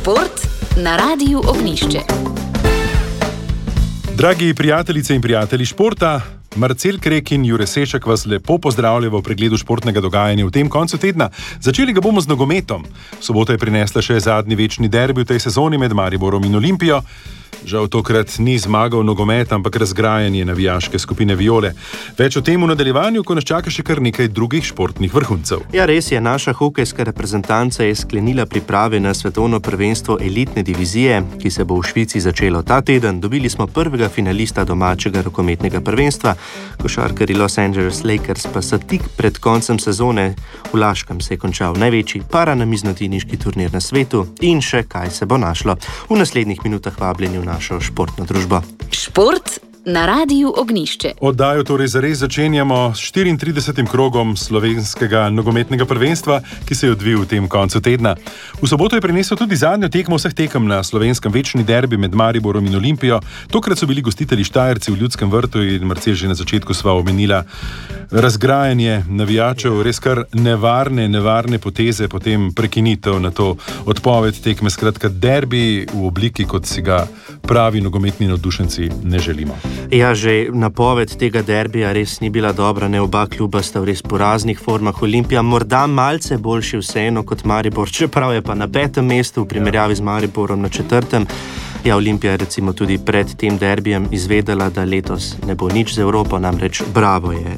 Šport na Radiu Ognjišče. Dragi prijateljice in prijatelji športa, Marcel Krek in Jure Sešek vas lepo pozdravljajo v pregledu športnega dogajanja v tem koncu tedna. Začeli ga bomo z nogometom. Sobota je prinesla še zadnji večni derbi v tej sezoni med Mariborom in Olimpijo. Žal tokrat ni zmagal nogomet, ampak razgrajanje navijaške skupine Viole. Več o tem v nadaljevanju, ko nas čaka še kar nekaj drugih športnih vrhuncev. Ja, res je, naša hokejska reprezentanca je sklenila priprave na svetovno prvenstvo elitne divizije, ki se bo v Švici začelo ta teden. Dobili smo prvega finalista domačega rokometnega prvenstva. Košarkarji Los Angeles Lakers pa so tik pred koncem sezone v Laškem se je končal največji paranamiznoteniški turnir na svetu in še kaj se bo našlo. V naslednjih minutah vabljeni v našo športno družbo. Šport na Radiu Ognjišče. Oddajo torej zares začenjamo s 34. krogom slovenskega nogometnega prvenstva, ki se je odvil v tem koncu tedna. V soboto je prinesel tudi zadnjo tekmo vseh tekem na slovenskem večni derbi med Mariborom in Olimpijo. Tokrat so bili gostitelji Štajerci v Ljudskem vrtu in Marcel že na začetku sva omenila razgrajanje navijačev, res kar nevarne poteze, potem prekinitev na to odpoved tekme. Skratka, derbi v obliki, kot si ga pravi nogometni navdušenci ne želimo. Ja, že napoved tega derbija res ni bila dobra, ne, oba kluba sta v res poraznih formah. Olimpija morda malce boljši vseeno kot Maribor, čeprav je pa na 5. mestu v primerjavi z Mariborom na 4. Ja, Olimpija je recimo tudi pred tem derbijem izvedela, da letos ne bo nič z Evropo, namreč Bravo je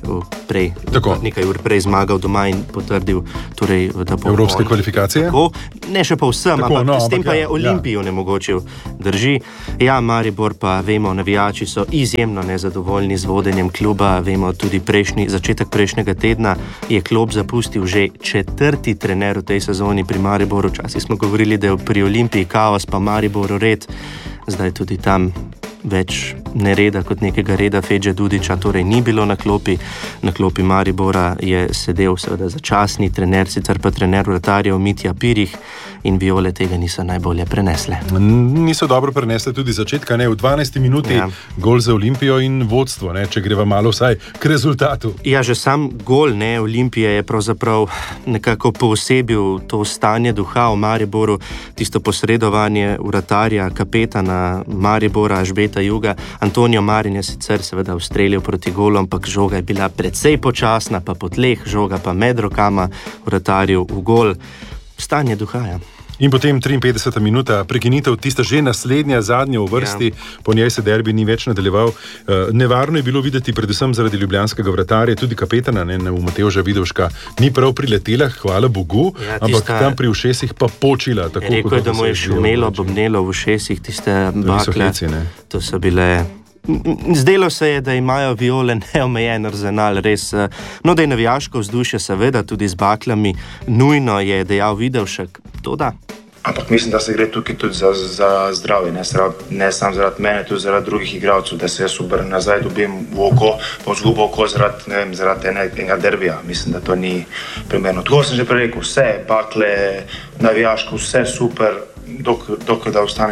nekaj ur prej zmagal doma in potrdil, torej, da bo evropske kvalifikacije. Tako, ne še pa vsem, s tem pa je Olimpijo nemogočil. Drži. Ja, Maribor pa, vemo, navijači so izjemno nezadovoljni z vodenjem kluba. Vemo, tudi začetek prejšnjega tedna je klub zapustil že 4. trener v tej sezoni pri Mariboru. Včasih smo govorili, da je pri Olimpiji kaos, pa Mariboru red. Zdaj tudi tam več nereda kot nekega reda. Fedže Dudiča torej ni bilo na klopi. Na klopi Maribora je sedel seveda začasni trener, sicer pa trener vratarjev Mitja Pirih, in Viole tega niso najbolje prenesle. Niso dobro prenesle tudi začetka, ne, v 12. minuti gol za Olimpijo in vodstvo, ne, če greva malo vsaj k rezultatu. Ja, že sam gol, ne, Olimpije je pravzaprav nekako poosebil to stanje duha v Mariboru, tisto posredovanje vratarja, kapetana Maribora, Žbeta Juga. Antonio Marin je sicer seveda ustrelil proti golu, ampak žoga je bila precej počasna, pa po tleh, žoga pa med rokama vratarju v gol. Stanje duha, ja. In potem 53. minuta, prekinitev, tista že naslednja, zadnja v vrsti, po njej se derbi ni več nadaljeval. Nevarno je bilo videti, predvsem zaradi ljubljanskega vratarja, tudi kapetana, v Matevža Vidovška, ni prav priletela, hvala Bogu, ampak tam pri ušesih pa počila. Tako, rekel je, da mu je šumelo, bobnelo v ušesih, tiste bakle, to so bile... Zdelo se je, da imajo Viole neomejen arzenal, res. No, da je navijaško vzdušje seveda tudi z baklami nujno, je dejal Vidovšek. To da. Ampak mislim, da se gre tukaj tudi za zdravje, ne samo zaradi mene, tudi zaradi drugih igralcev, da se jaz obrnem nazaj, dobim v oko, pa vzgubo oko zaradi enega derbija. Mislim, da to ni primerno. Tako sem že prej rekel, vse bakle, navijaško, vse super, dokler da ostane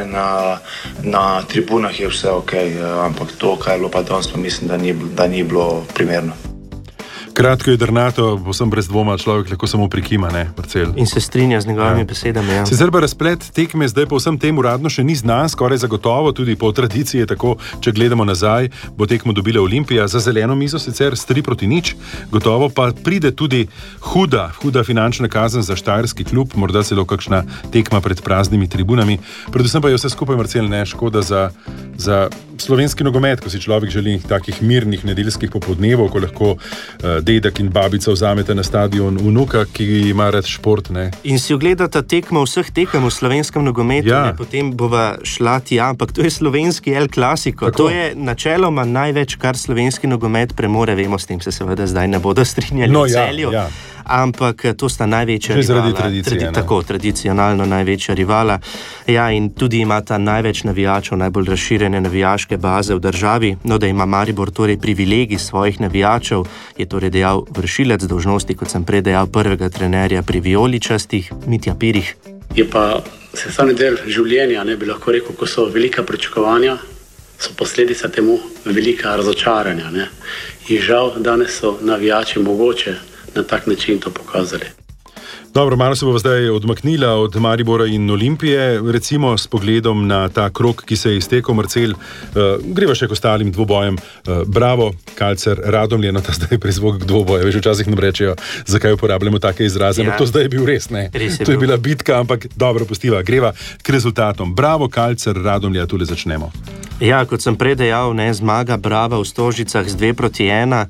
na tribunah, je vse ok, ampak to, kaj je bilo pa danes, pa mislim, da ni bilo primerno. Kratko je drnato, povsem brez dvoma, človek lahko samo prikima, ne, Marcel. In se strinja z njegovimi besedami, ja. Sicer pa razplet tekme zdaj po vsem tem uradno še ni znan, skoraj zagotovo, tudi po tradiciji je tako, če gledamo nazaj, bo tekmo dobila Olimpija za zeleno mizo, sicer s 3-0, gotovo pa pride tudi huda finančna kazen za štajerski klub, morda celo kakšna tekma pred praznimi tribunami. Predvsem pa je vse skupaj, Marcel, ne škoda za slovenski nogomet, ko si človek želi takih mirnih nedeljskih popoldnevov, ko lahko dedek in babica vzamete na stadion vnuka, ki ima rad šport, ne. In si ogledata tekmo vseh tekem v slovenskem nogometu, ne, potem bova šla tja, ampak to je slovenski El Clasico. To je načeloma največ, kar slovenski nogomet premore, vemo, s tem se seveda zdaj ne bodo strinjali v Celju. Ampak to sta največja rivala. Tako, tradicionalno največja rivala. Ja, in tudi imata največ navijačev, najbolj razširjene navijaške baze v državi. No, da ima Maribor torej privilegij svojih navijačev, je torej dejal vršilec dolžnosti, kot sem prej dejal, prvega trenerja pri vijoličastih, Mitja Pirih. Je pa sestavni del življenja, ne bi lahko rekel, ko so velika pričakovanja, so posledica temu velika razočaranja, ne. In žal, danes so navijači mogoče na tak način to pokazali. Dobro, malo se bo zdaj odmaknila od Maribora in Olimpije, recimo s pogledom na ta krog, ki se je iztekel, Marcel, greva še k ostalim dvobojem. Bravo, Kalcer, Radomlje, no ta zdaj prizvok dvoboja, veš, včasih nam rečejo, zakaj uporabljamo take izraze, ampak to zdaj je bil res, ne? To je bila bitka, ampak dobro, pustiva, greva k rezultatom. Bravo, Kalcer, Radomlje, tule začnemo. Ja, kot sem prej dejal, zmaga Brava v Stožicah z 2-1.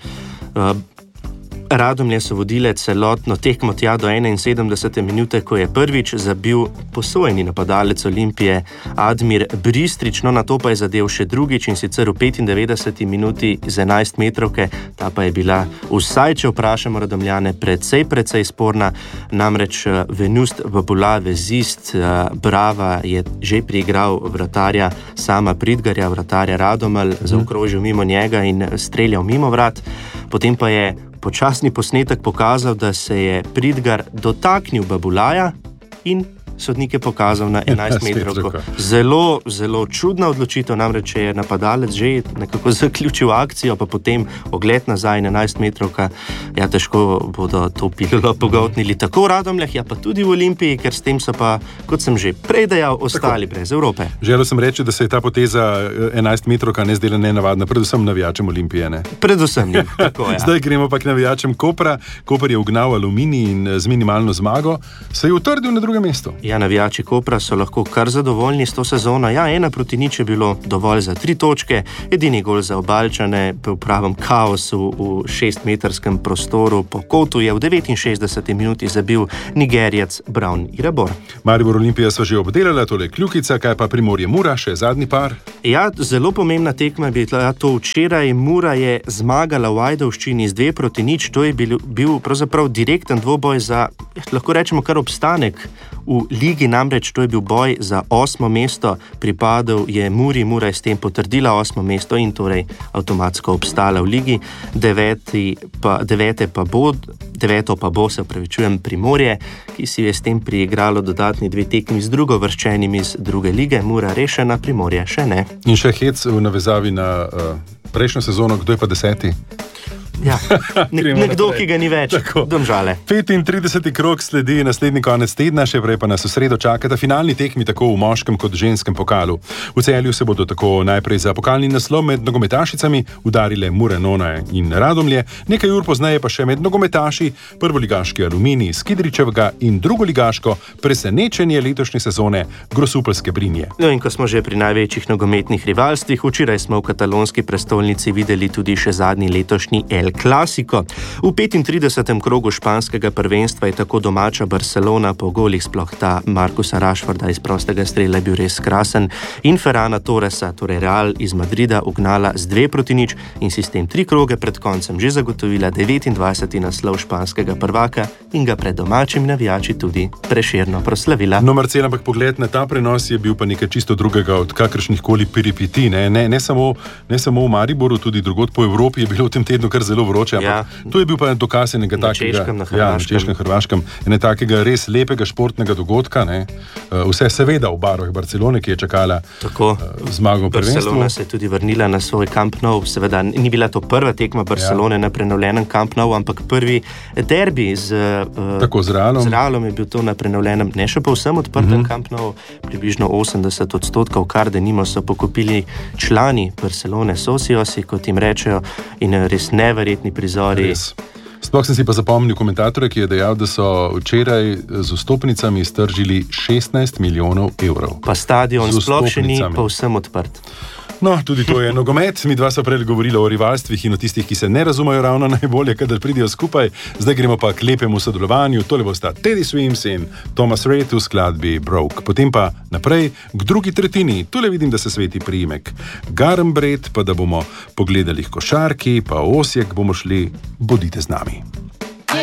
Radomlje so vodile celotno tekmo tja do 71. minute, ko je prvič zabil posojeni napadalec Olimpije Admir Bristrič, no na to pa je zadel še drugič in sicer v 95. minuti z 11 metrovke, ta pa je bila vsaj, če vprašamo Radomljane, precej sporna, namreč Venust Vabula, vezist Brava, je že priigral vratarja Sama Pridgarja, vratarja Radomelj, zaokrožil mimo njega in streljal mimo vrat, potem pa je počasni posnetek pokazal, da se je Pridgar dotaknil Babulaja in sodnik je pokazal na 11 metrovko. Zelo, zelo čudna odločitev, namreč je napadalec že nekako zaključil akcijo, pa potem ogled nazaj na 11 metrovka. Ja, težko bodo to pilulo pogoltnili tako v Radomljah, ja pa tudi v Olimpiji, ker s tem so pa, kot sem že prej dejal, ostali brez Evrope. Želel sem reči, da se je ta poteza 11 metrovka ne zdela nenavadna, predvsem navijačem Olimpije, ne? Predvsem njim, tako ja. Zdaj gremo pa k navijačem Kopra. Koper je ugnal Aluminij in z minimalno zmago se je utrdil na drugem mestu. Ja, navijači Kopra so lahko kar zadovoljni s to sezono. Ja, 1-0 je bilo dovolj za 3 točke, edini gol za Obalčane v pravem kaosu v 6-metrskem prostoru po kotu je v 69. minuti zabil Nigerjac Brown Irabor. Maribor Olimpija so že obdelala, tole kljukica, kaj pa Primorje Mura, še zadnji par? Ja, zelo pomembna tekma je bila to včeraj. Mura je zmagala v Ajdovščini z 2-0, to je bil pravzaprav direkten dvoboj za, lahko rečemo, kar obstanek v ligi, namreč to je bil boj za 8. mesto, pripadal je Muri, Mura je s tem potrdila 8. mesto in torej avtomatsko obstala v ligi, 9. pa bo, se upravičujem, Primorje, ki si je s tem priigralo dodatni 2 tekmi z drugovrščenimi iz druge lige, Mura rešena, Primorje še ne. In še hec v navezavi na prejšnjo sezono, kdo je pa 10? Ja, nekdo, ki ga ni več, Domžale. 35. krog sledi naslednji konec tedna, še prej pa nas v sredo čakata finalni tekmi tako v moškem kot ženskem pokalu. V Celju se bodo tako najprej za pokalni naslov med nogometašicami udarile Mure-Nona in Radomlje, nekaj ur pozneje pa še med nogometaši prvoligaški Aluminij iz Kidričevega in drugoligaško presenečenje letošnje sezone Grosupeljske Brinje. No in ko smo že pri največjih nogometnih rivalstvih, včeraj smo v katalonski prestolnici videli tudi še zadnji letošnji El Clasico. V 35. krogu španskega prvenstva je tako domača Barcelona po golih, sploh ta Marcusa Rashforda iz prostega strela je bil res krasen, in Ferrana Torresa, torej Real iz Madrida, ugnala z 2-0 in si s tem 3 kroge pred koncem že zagotovila 29. naslov španskega prvaka in ga pred domačimi navijači tudi prešerno proslavila. No, Marcel, ampak pogled na ta prenos je bil pa nekaj čisto drugega od kakršnih koli peripetij. Ne samo v Mariboru, tudi drugod po Evropi je bilo v tem tednu kar zelo vroče, ampak to je bil pa dokaz enega takega, na Češkem, Hrvaškem, enega res lepega športnega dogodka, ne? Vse seveda v barvah Barcelone, ki je čakala zmago v prvenstvu. Barcelona se je tudi vrnila na svoj Camp Nou, seveda ni bila to prva tekma Barcelone na prenovljenem Camp Nou, ampak prvi derbi z Realom je bil to na prenovljenem, ne še povsem odprtem Camp Nou, približno 80%, kar denimo so pokupili člani Barcelone, sociosi, kot jim rečejo, in res neverjetni prizori. Sploh sem si pa zapomnil komentatorja, ki je dejal, da so včeraj z vstopnicami stržili 16 milijonov evrov. Pa stadion sploh še ni povsem odprt. No, tudi to je nogomet. Mi dva so prej govorili o rivalstvih in o tistih, ki se ne razumejo ravno najbolje, kadar pridejo skupaj. Zdaj gremo pa k lepemu sodelovanju. Tole bosta Teddy Swims in Thomas Rhett v skladbi Broke. Potem pa naprej k drugi tretjini. Tule vidim, da se sveti priimek Garambred, pa da bomo pogledali košarki, pa Osijek bomo šli. Bodite z nami.